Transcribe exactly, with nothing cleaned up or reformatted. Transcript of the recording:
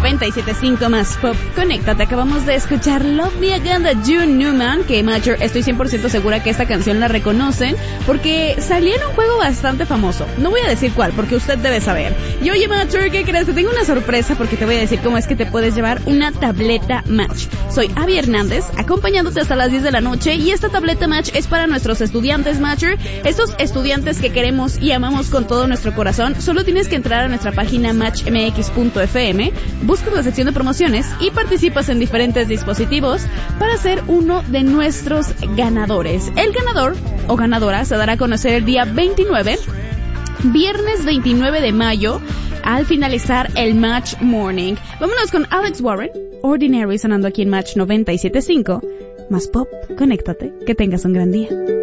noventa y siete punto cinco más Pop. Conéctate, acabamos de escuchar Love Me Again de June Newman, que Matcher, estoy cien por ciento segura que esta canción la reconocen, porque salió en un juego bastante famoso. No voy a decir cuál, porque usted debe saber. Y oye, Matcher, ¿qué crees? Te tengo una sorpresa, porque te voy a decir cómo es que te puedes llevar una tableta Match. Soy Abby Hernández, acompañándote hasta las diez de la noche, y esta tableta Match es para nuestros estudiantes, Matcher. Estos estudiantes que queremos y amamos con todo nuestro corazón. Solo tienes que entrar a nuestra página match m x punto f m, buscas la sección de promociones y participas en diferentes dispositivos para ser uno de nuestros ganadores. El ganador o ganadora se dará a conocer el día veintinueve, viernes veintinueve de mayo, al finalizar el Match Morning. Vámonos con Alex Warren, Ordinary, sonando aquí en Match noventa y siete punto cinco. Más Pop, conéctate, que tengas un gran día.